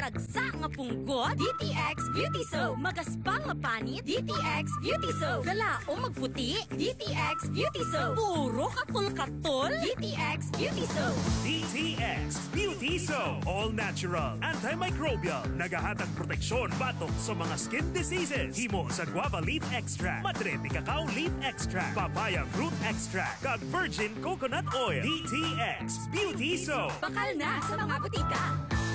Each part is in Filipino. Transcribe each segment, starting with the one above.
ragsa nga punggot, DTX Beauty Soap. Magaspang nga panit, DTX Beauty Soap. Gala o magputi, DTX Beauty Soap. Puro katol-katol, DTX Beauty Soap. DTX Beauty Soap. All natural, antimicrobial, nagahatag proteksyon batok sa mga skin diseases. Himo sa guava leaf extract, madre de cacao leaf extract, papaya fruit extract, kag virgin coconut oil. DTX Beauty Soap. Bakal na sa mga butika.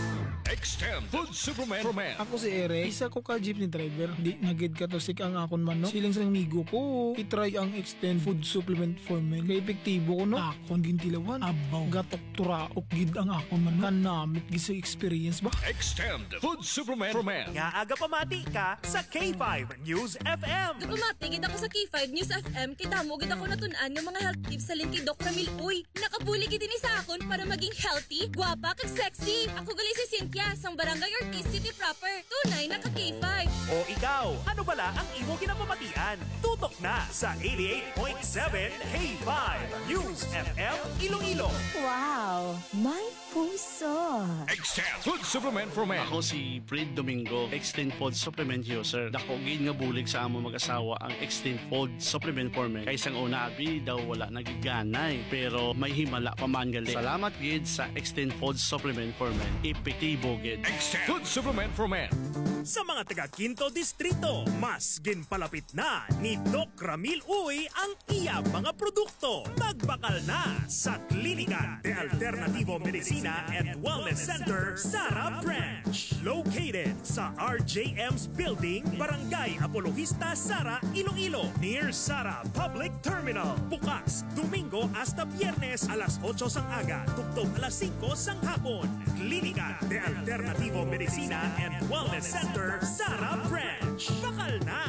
Extend Food Supplement for Men. Ako si Eric, isa ko ka jeepney driver. Di nagid ka to sik ang akon man, no? Siling sa migo ko, itry ang Extend Food Supplement for Men. Kaya epektibo ko, no? Akon gintilawan, abaw, gatok turaok gid ang akon man, no? Kanamit gisa experience ba? Extend Food Supplement for Men. Nga aga pamati ka sa K5 News FM. Pumatigid ako sa K5 News FM kay damo gid ako natunan ng mga health tips sa link kay Doc Ramil. Uy, nakabuli gid ini sa akon para maging healthy, gwapa kag sexy. Ako gali si Cynthia sang Barangay Ortiz City proper. Tunay na ka K5. O ikaw, ano bala ang imo ginapamatian? Tutok na sa 88.7 K5 News FM Iloilo. Wow, may puso. Extend Food Supplement for Men. Ako si Fred Domingo, Extend Food Supplement user. Dako gid nga bulig sa amo mag-asawa ang Extend Food Supplement for Men. Kaysang una abi daw wala nagiganay pero may himala pa man gali. Salamat gid sa Extend Food Supplement for Men. Epektibo gid. Extend Food Supplement for Men. Sa mga taga Quinto Distrito, mas ginpalapit na ni Doc Ramil Uy ang iya mga produkto. Magbakal na sa Klinika de Alternativo Medicina and Wellness Center, Sara Branch. Located sa RJM's Building, Barangay Apologista, Sara, Iloilo. Near Sara Public Terminal. Bukas, Domingo hasta Biyernes alas 8 sang aga, tugtog alas 5 sang hapon. Klinika de Alternativo Medicina and Wellness Center, Sara Branch. Bakal na!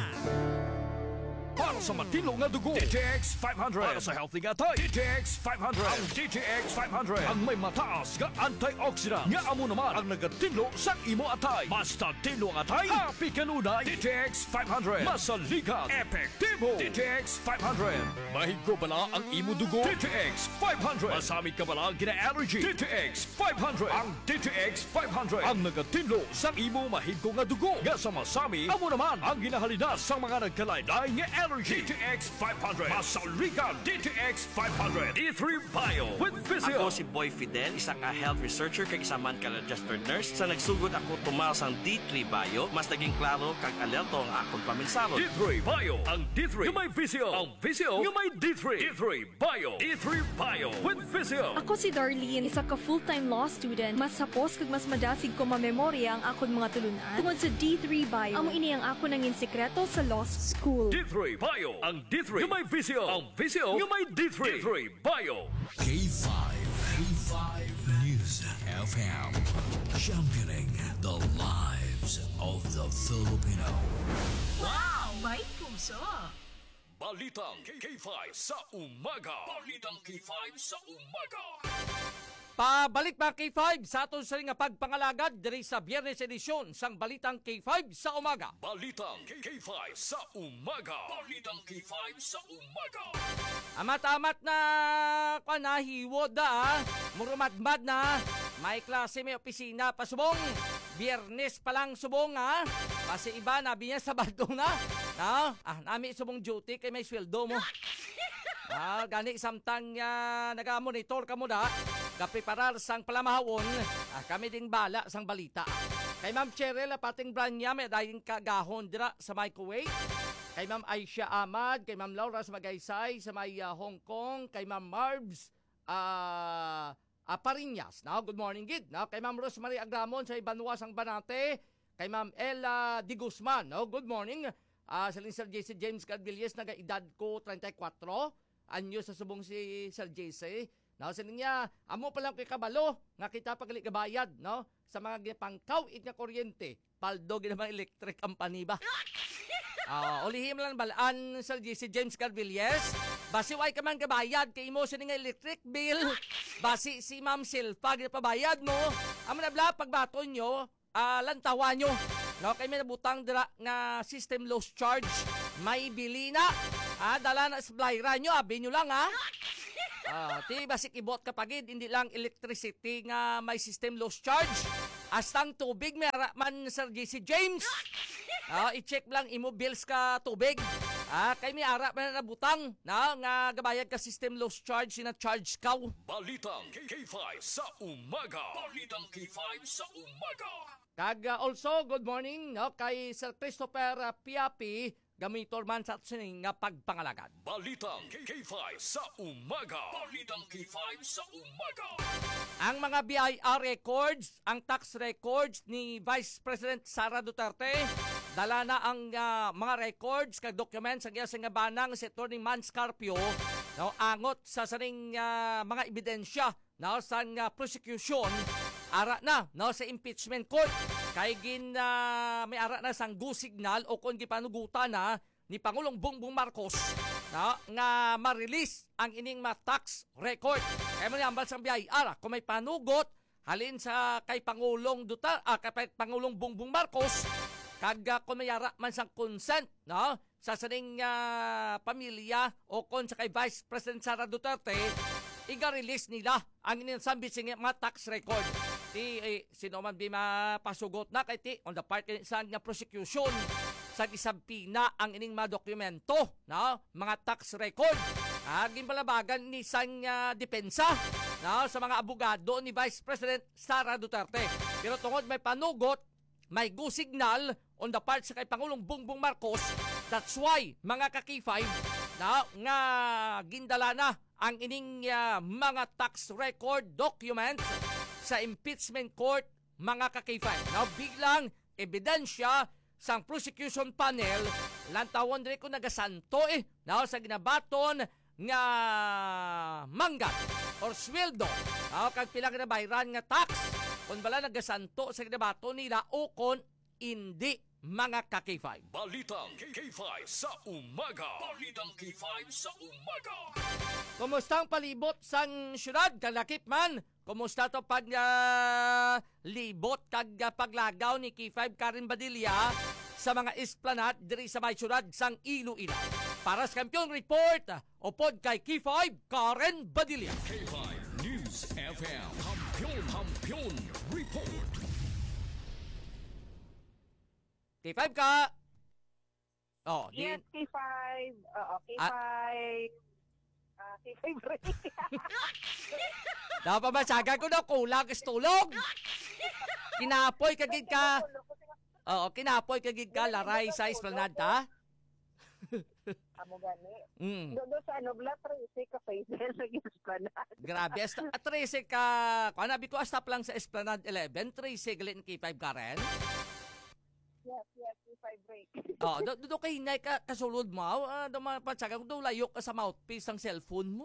Para sa matino nga dugo, DTX 500. Para sa healthy nga tayo, DTX 500. Ang DTX 500 ang may mataas nga antioxidant. Nga amo naman ang nagatinlo sa imo atay. Basta tinlo ang atay, happy kanunay. DTX 500. Masaligan, epektibo. DTX 500. Mahigko bala ang imo dugo, DTX 500. Masamit ka bala gina-allergy, DTX 500. Ang DTX 500 ang nagatinlo sa imo mahigko nga dugo. Nga sa masami, amo naman ang ginahalina sa mga nagkalaylay nga allergy. DTX 500. Masaligan, DTX 500. D3 Bio with Physio. Ako si Boy Fidel, isang health researcher kag isa man ka registered nurse. Sa nagsugod ako tumal sang D3 Bio, mas naging klaro kag alerto ang akong paminsalo. D3 Bio. Ang D3 yung may Physio. Ang Physio yung may D3. D3 Bio. D3 Bio with Physio. Ako si Darlene, isa ka full-time law student. Mas sapos kag mas madasig ko mamemorya ang akong mga tulunan tungod sa D3 Bio. Amo ini ang ako nangin sekreto sa law school. D3 Bio. Ang D3 yung may Physio. Ang Physio yung may D3. D3 Bio. K5. K5 News FM. Championing the lives of the Filipino. Wow, may puso. Balitang K5 sa umaga. Balitang K5 sa umaga. Pabalik pa K5 sa aton sa nga pagpangalagad diri sa Biyernes edisyon sang Balitang K5 sa umaga. Balitang K5 sa umaga. Balitang K5 sa umaga. Amat-amat na nahiwod na, murumadmad na, may klase, may opisina pa subong. Biyernes pa lang subong ha. Kasi iba nabi niya Sabado na. Nami subong duty kay may sweldo mo. Gani samtang nagamonitor ka mo na. Kapreparar sang palamahawon, kami ding bala sang balita. Kay Ma'am Cheryl, pating branya, may dahing kagahon dira sa microwave. Kay Ma'am Aisha Ahmad, kay Ma'am Laura sa Magaysay, sa may Hong Kong, kay Ma'am Marbs Parinyas. Good morning, Gid. Kay Ma'am Rosemary Agramon sa Ibanwa sang Banate, kay Ma'am Ella Di Guzman. Good morning. Sa Sir JC James Cadvilles, nag-edad ko 34. Anyo sa subong si Sir JC. Sa niya, amo pa lang kay kabalo, nga kita pagli kabayad, sa mga pangkawit nga kuryente, paldo ginamang electric company ba? Ulihim lang balaan sa GC James Carvilles, basi way ka man kabayad, kay mo siya nga electric bill, basi si Ma'am Silpa, ginapabayad mo, amo na bla, pagbaton nyo, lantawan nyo, kay may nabutang dira nga system loss charge, may bili na, dala na sa blayra nyo, abi nyo lang Ti basik ibot kapagid, hindi lang electricity nga may system loss charge. Astang tubig, meron man Sir JC James. I-check lang imo bills ka tubig. Kay may ara man na butang na nga gabayad ka system loss charge sina charge kaw. Balitang K5 sa umaga. Balitang K5 sa umaga. Kag also, good morning kay Sir Christopher Piapi, gamitor man sa sining nga pagpangalagad. Balitang K5 sa umaga. Balitang K5 sa umaga. Ang mga BIR records, ang tax records ni Vice President Sara Duterte, dala na ang mga records kag documents ang iyang banang si Atty. Mans Carpio angot sa saning mga ebidensya sa prosecution ara na sa impeachment court kay may ara na sang go signal o kung gipanugutan na ni Pangulong Bongbong Marcos nga ma-release ang ining mga tax record. Kaya mo niambal sang BIR kung may panugot halin sa kay Pangulong kay Pangulong Bongbong Marcos kag kung may ara man sang consent sa saning pamilya o kung sa kay Vice President Sara Duterte, iga-release nila ang inisambising mga tax record. Sino man di mapasugot na kay on the part sa prosecution sa isampina ang ining mga dokumento mga tax record. Gimpalabagan ni sang depensa sa mga abogado ni Vice President Sara Duterte. Pero tungod may panugot, may go signal on the part sa kay Pangulong Bongbong Marcos. That's why mga ka-K5 nga gindala na ang ining mga tax record documents sa impeachment court mga ka-K5. Biglang ebidensya sang prosecution panel lantawon diri ko nagasanto sa ginabaton nga manggat or sweldo kag pila ka nabayran nga tax kung bala nagasanto sa ginabaton nila o kung hindi mga ka-K5. Balitang K5 sa umaga. Balitang K5 sa umaga. Kumusta ang palibot sang syudad kalakip man? Kumusta to pag libot kag paglagaw ni K5 Karen Badilla sa mga esplanade diri sa may syudad sang Iloilo? Para sa Kampiyon Report, upod kay K5 Karen Badilla. K5 News FM. Kampiyon Report. K5 ka. Yes, K5. K5. K5 rin. Dapat ba saga ko na kulang istulog? Kinapoy kagid ka. Kinapoy kagid ka laray sa esplanade ta. Amo gani. Dodo sa Bla 13 ka facial sa esplanade. Grabe, 13 ka. Kanabi ko stop lang sa esplanade 11, 13 galin K5 Karen. Yes, K5 break. Do kay hinay ka kasulod mo. Patsaga kung layok ka sa mouthpiece ng cellphone mo.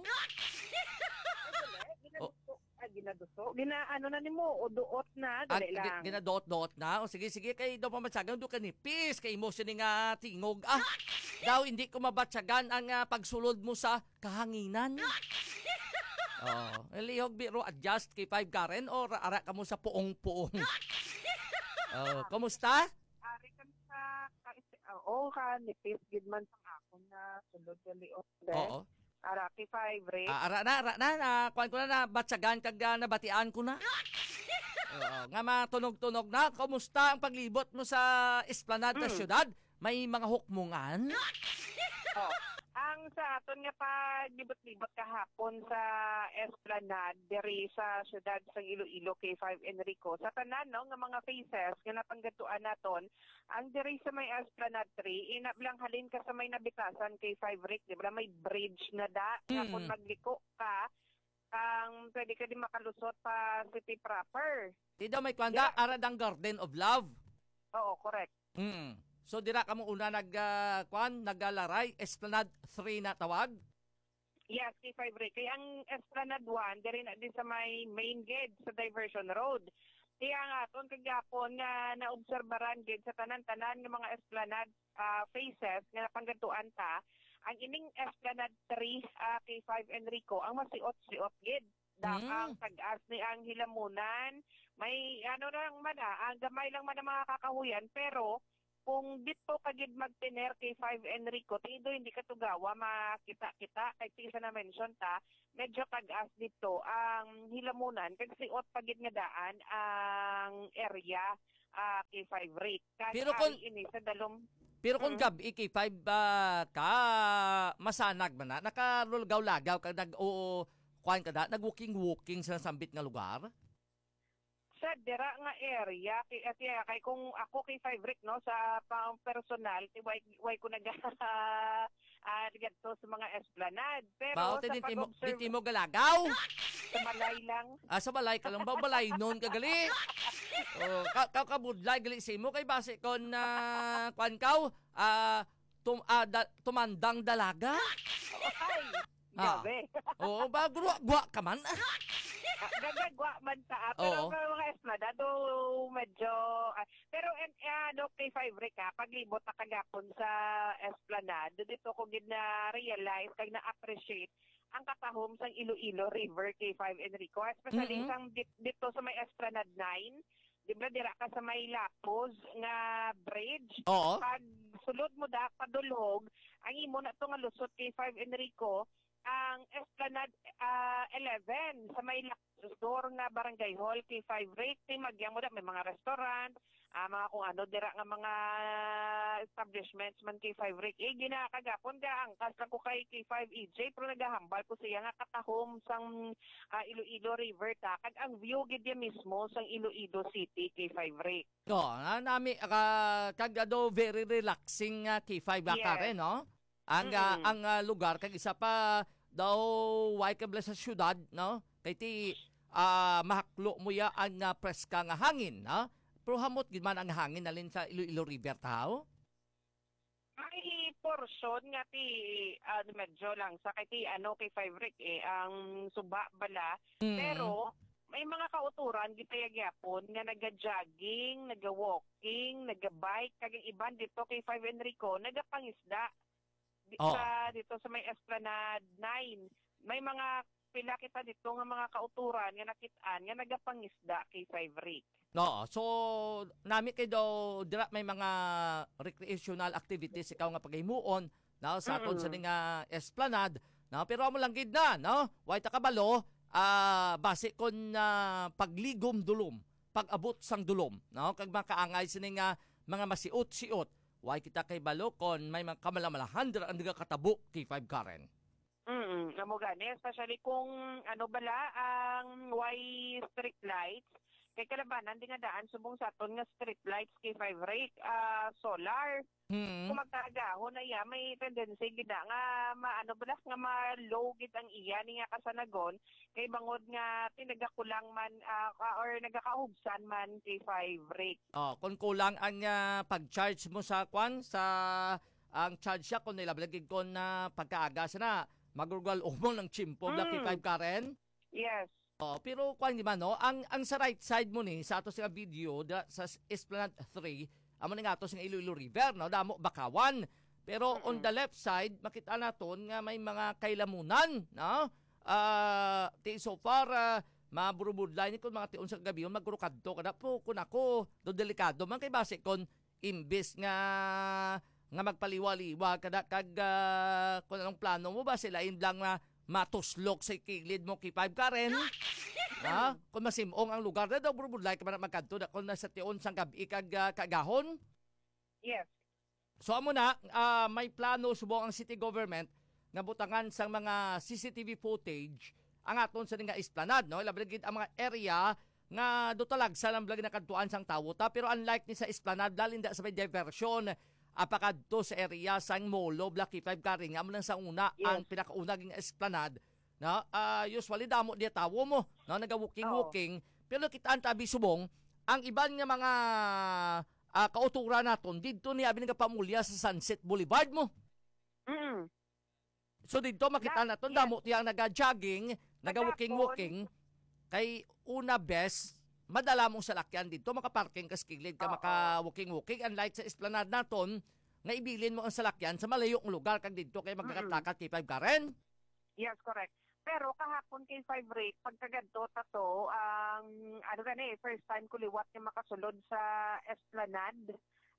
Ginaduso. Ginaano na nimo o duot na, dali lang. Ginaduot na. O sige kay daw pamatsagan do kanipis kay emotion nga tingog. Daw hindi ko mabatsagan ang pagsulod mo sa kahanginan. Lihog biro adjust kay 5 Karen or ara ka mo sa puong-puong. Kumusta? Ari kan sa nipis gid man sang akon na sulod dali o. Oo. Ara K5 break. Ara na kuan ko na batsagan kag nabatian ko na. Nga matunog-tunog na. Kumusta ang paglibot mo sa esplanade sa syudad? May mga hukmungan? Ang sa aton nga paglibot-libot kahapon sa esplanade diri sa syudad sa Iloilo K5 Enrico. Sa tanan nga mga faces nga napanggatuan naton, ang diri sa may esplanade 3 inablang halin ka sa may nabitasan K5 Rick, di ba? May bridge na nga kung magliko ka, pwede ka din makalusot pa city proper. Di daw may kwanda, aradang Garden of Love. Oo, correct. So dira ka mo una naggalaray, Esplanade 3 na tawag? Yes, K5 Rick. Kaya ang Esplanade 1, diri na din sa may main gate sa Diversion Road. Kaya nga, aton kagapon nga naobserbaran gid sa tanan-tanan ng mga Esplanade faces nga napanggatuan ta, ang ining Esplanade 3 K5 Enrico, ang masiot-siot gid. Ang tag-as ni ang hilamunan, may lang man ang gamay lang man ang mga kakahuyan, pero kung dito kagid magtener kay 5 Enrico, tido hindi ka tugawa makita-kita kay tisa na mention ta, medyo kag-as dito ang hilamunan kag siot pagid nga daan ang area kay 5 rate. Pero kung- ini sa dalom Pero kung gabi kay 5 ka masanag man na nakalulgaw-lagaw kag kuan ka da nag-walking sa sambit nga lugar. sa dira nga area kay kung ako kay 5 Rick no sa pang personal why ko gadto sa mga esplanade pero Bao sa diti mo galagaw. sa balay lang Sa balay ka lang ba balay noon kagali. Kabudlay gali si mo kay base kon kuan kaw tumandang dalaga. ay gabi Oo ba gwa ka man. gagagwa man ta pero Oo. sa mga esplanade medyo pero ano kay 5 Rick paglibot na kagapon sa esplanade dito ko gid na realize kag na appreciate ang katahom sang Iloilo River kay 5 Enrico especially sang dito sa may Esplanade 9 di ba dira ka sa may Lapos nga bridge Oo. pag sulod mo da padulhog ang imo na to nga lusot kay 5 Enrico ang Esplanade 11 sa may Lapos door nga barangay hall kay 5 rate kay magyang mo da may mga restaurant mga kung ano dira nga mga establishments man kay 5 rate ginakagapon ka angkas lang ko kay 5 EJ pero nagahambal ko siya nga katahom sang Iloilo River ta kag ang view gid niya mismo sang Iloilo City kay 5 rate Nami kag very relaxing kay 5 ka rin no. Ang lugar kag isa pa daw way kabla sa syudad no kay ti mahaklo mo ya ang preska nga hangin no pero hamot gid man ang hangin nalin sa Iloilo River tao may portion nga ti medyo lang sa kay ti kay 5 Rick ang suba bala pero may mga kauturan gitaya gyapon nga naga-jogging, naga-walking, naga-bike kag iban dito kay 5 Enrico nagapangisda dito sa may Esplanade 9 may mga pila kita dito nga mga kauturan nga nakit-an nga nagapangisda kay 5 Rick. No, so nami kay daw dira may mga recreational activities ikaw nga paghimuon no sa aton sa nga Esplanade no pero amo lang gid na no way ta kabalo base kon pagligom dulom pag-abot sang dulom no kag makaangay sini nga mga masiot-siot way kita kay balo kon may mga kamalamalahan dira ang katabo kay 5 Karen. Amo gani especially kung bala ang street lights kay kalabanan di nga daan subong sa aton nga street lights kay 5 rate solar. Kung magtaagahon na iya may tendency gid nga bala nga ma-low gid ang iya ni nga kasanagon kay bangod nga tinagakulang man or nagakaubsan man kay 5 rate. Kung kulang ang pag-charge mo sa ang charge siya kung nilablagig ko na pagkaaga na magrugal umong ng chimpo Lucky 5 Karen. Yes. Pero di ba no, ang sa right side mo ni sa ato sa video sa Esplanade 3, amo nga ato sa Iloilo River no, damo Bakawan. Pero on the left side makita naton nga may mga kailamunan no. So far maburubudlay ni kun mga tion sa gabi magkurukadto kada po kun ako do delikado man kay base kon imbes nga magpaliwaliwa kada kag kung anong plano mo ba sila lang na matuslok sa kilid mo kay 5 Karen kung masimong ang lugar na daw burubudlay ka man magkanto na kung nasa tion sang gabi kag kagahon. Yes. So amo na may plano subong ang city government nga butangan sang mga CCTV footage ang aton sa nga Esplanade no lablagid ang mga area nga do talagsa lang blagi nakadtuan sang tawo ta pero unlike ni sa Esplanade lalin da sa may diversion apakadto sa area sang Molo Lucky 5 Karen nga mo lang sa una ang pinakauna ging Esplanade no usually damo dia tawo mo no naga-walking pero kitaan tabi subong ang iban nga mga kauturan naton didto ni abi nagapamulya sa Sunset Boulevard mo. So didto makita naton damo tiyang naga-jogging, naga-walking kay una best madala mong salakyan dito makaparking ka skilid ka maka-walking unlike sa Esplanade naton nga ibilin mo ang salakyan sa malayong lugar kag didto kay magkatakat kay 5 Karen. Yes, correct. Pero kahapon kay 5 rate pagkagadto tato ang first time ko liwat nga makasulod sa Esplanade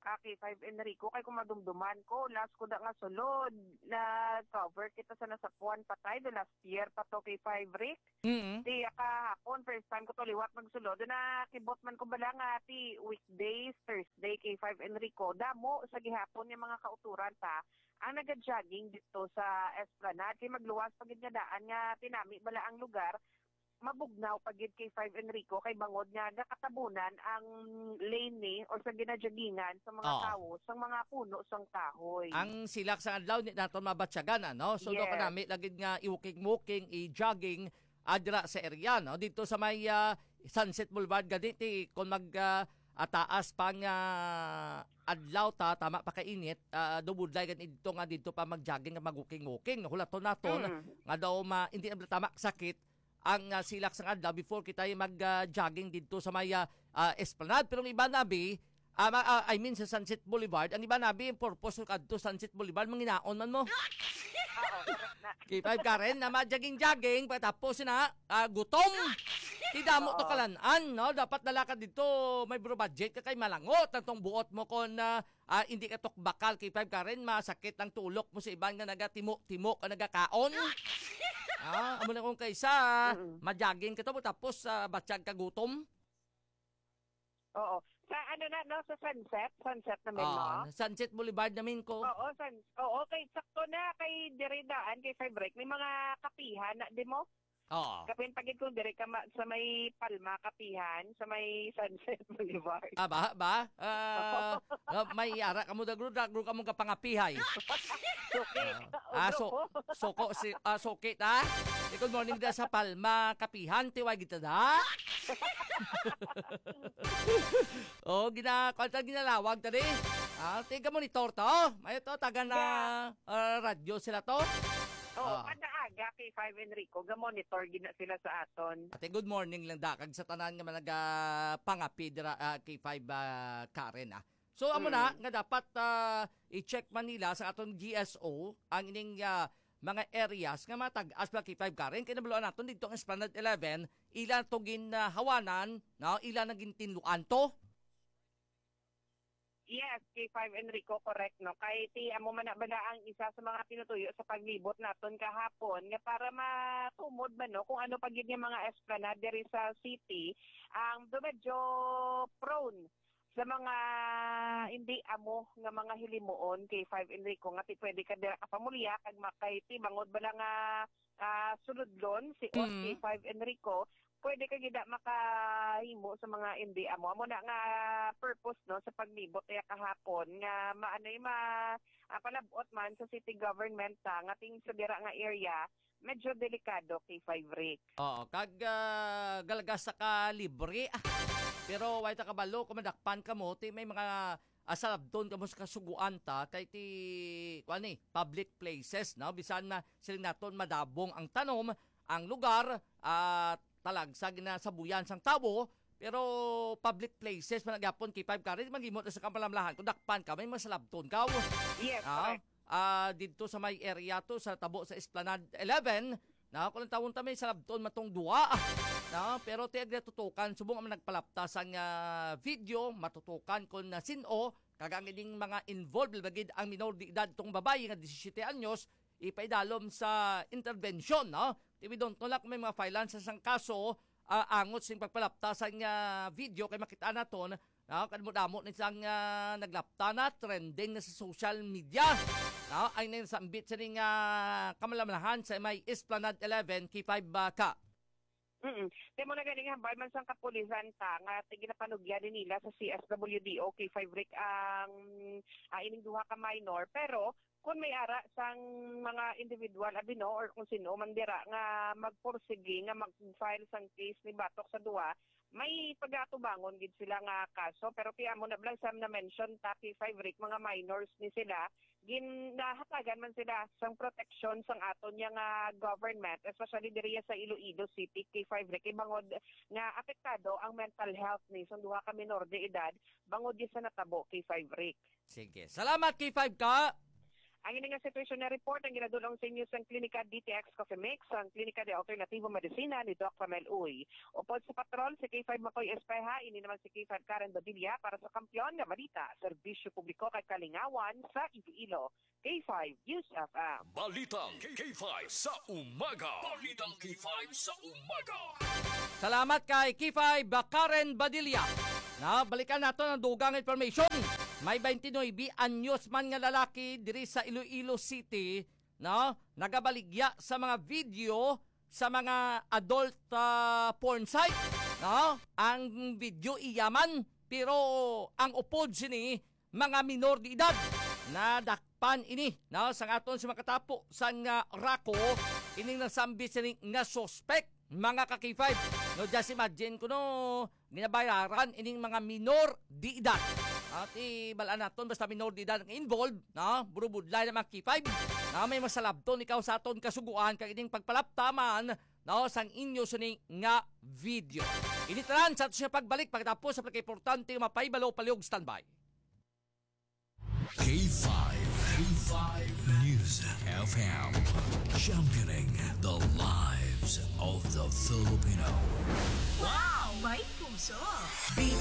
K5 Enrico kay kumadumduman ko last ko da nga sulod na cover kita sa nasapuan patay the last year pa to K5 Rick. Di kahapon first time ko to liwat magsulod na kibot man ko bala nga ti weekdays Thursday K5 Enrico damo sa gihapon yung mga kauturan ta ang naga-jogging dito sa Esplanade kay magluwas pagid nga daan nga tinami bala ang lugar mabugnaw pagid kay 5 Enrico kay bangod nga nakatabunan ang lane ni or sa ginadyagingan sa mga tao sa mga puno sang kahoy. Ang silak sa adlaw ni naton mabatsyagan ano. So do kanami lagid nga i-walking, i-jogging adra sa area no dito sa may Sunset Boulevard gaditi kung mag ataas pang adlaw ta tama pa kainit dubudlay gan dito nga dito pa mag-jogging nga mag-walking hulaton naton nga daw hindi na tama sakit ang silak sa adlaw before kita mag-jogging dito sa may Esplanade. Pero ang iba nabi, I mean sa Sunset Boulevard, ang iba nabi, yung purpose kadto Sunset Boulevard, manginaon man mo. K5 Karen, na ma-jogging-jogging, pagkatapos na gutom. Tida mo to kalanan, no? Dapat nalakad dito, may bro budget ka kay malangot. Ang tong buot mo kung hindi ka bakal K5 Karen, masakit ang tulok mo sa ibang na nagatimo-timo ka nagakaon. Amo na kung kaysa majaging ka to tapos batsyag ka gutom. Oo. Sa ano na no sa Sunset namin no. Sunset Boulevard namin ko. Oo, kay sakto na kay diridaan kay Fabric may mga kapihan na di mo. Oo. Kapin pagid kung dire ka sa may Palma kapihan sa may Sunset Boulevard. May ara kamo dagro kamo ka pangapihay. Sokit ha. Good morning da sa Palma kapihan tiwag kita da. Ginalawag tadi. Tiga monitor to. May to taga na radyo sila to. Aga kay 5 Enrico, ga-monitor gina sila sa aton. Ate, good morning lang da. Kag sa tanan nga managa pangapi dira kay 5 Karen So amo na nga dapat i-check Manila sa aton GSO ang ining mga areas nga matag-as pa kay 5 Karen kay nabaluan naton dito ang Esplanade 11 ilan to hawanan no ilan naging tinluan to. Yes, K5 Enrico, correct, no? Kahit amo man bala ang isa sa mga pinutuyo sa paglibot naton kahapon nga para matumod man no kung ano pagid nga mga esplanade diri sa city ang medyo prone sa mga hindi amo nga mga hilimuon K5 Enrico nga pwede ka dira ka pamulya kag makay bangod bala nga suludlon si K5 Enrico pwede ka gida makahimo sa mga hindi amo na nga purpose no sa paglibot kaya kahapon nga maanay palabot man sa city government nga ting sa dira nga area medyo delikado kay 5 Rick. Oo, kag galagas ka libre pero way ta kabalo kung madakpan ka mo ti may mga salabton ka mo sa kasuguan ta kay ti public places no bisan na siling naton madabong ang tanom ang lugar at talagsag na sabuyan sang tabo pero public places managapon kay 5 Karen maghimot sa kapalamlahan kung dakpan ka may masalabton ka. Yes, dito sa may area to sa tabo sa Esplanade 11 na kung tawon ta may salabton matong duwa pero tiag tutukan subong ang nagpalaptas ang video matutukan kun sino kagang ining mga involved bagid ang minor de edad tong babae nga 17 anyos ipaidalom sa intervention no tibidon tulak may mga filan sa sang kaso angot sing pagpalaptas ang video kay makita naton kadmo-damo ni sang naglapta na trending na sa social media ay na sa ambit sa ning kamalamlahan sa may Esplanade 11 K5 ka. Temo na ganing hambal man sang kapulisan ta nga ginapanugyan din nila sa CSWDO kay 5 Rick ang ining duha ka minor pero kung may ara sang mga individual abino or kung sino man dira nga magporsige nga mag-file sang case ni batok sa duwa may pagatubangon gid sila nga kaso pero piamo na blang sam na mention taki 5 Rick mga minors ni sila ginahatagan man sila sang protection sang aton nga government especially diri sa Iloilo City kay 5 Rick bangod nga apektado ang mental health ni sang duha ka minor de edad bangod sa natabo kay 5 Rick. Sige salamat kay 5 ka. Ang ining nga sitwasyon na report ang ginadulong sa inyo sa Klinika DTX Coffee Mix, ang Klinika de Alternativo Medicina ni Doc Ramel Uy. Upod sa patrol, si K5 Makoy Espeja, ini naman si K5 Karen Badilla para sa Kampiyon nga Balita, Serbisyo Publiko kay Kalingawan sa Iloilo. K5 News FM. Balitang K5 sa umaga. Balitang K5 sa umaga. Salamat kay K5 Karen Badilla. Na balikan nato ng dugang information. May 29 anyos man nga lalaki diri sa Iloilo City, no? Nagabaligya sa mga video sa mga adult porn site, no? Ang video iyaman pero ang upod sini mga minor de edad. Nadakpan ini, no? Sang aton sa makatapo sa nga rako ining nasambi sini nga suspect mga ka-K5. No, just imagine ko no, ginabayaran ining mga minor de edad. At balaan naton basta minor de edad ang involved, no? Burubudlay na mga K5. Na may masalabton ikaw sa aton kasuguan kag ining pagpalaptaman, no, sang inyo suning nga video. Initran sa ato siya pagbalik pagkatapos sa pagka-importante mapaybalo paliog standby. K5 News FM, championing the lives of the Filipino. Wow! May puso!